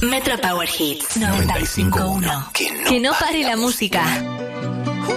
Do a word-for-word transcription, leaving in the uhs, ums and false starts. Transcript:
Metro Power Hits noventa y cinco punto uno. Que no, que no pare la música.